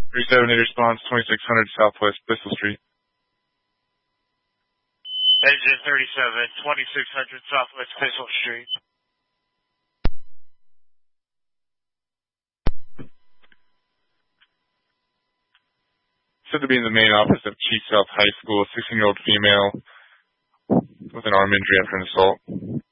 378 response, 2600 Southwest Bristol Street. Engine 37, 2600 Southwest Bristol Street. Said to be in the main office of Chief South High School, a 16-year-old female with an arm injury after an assault.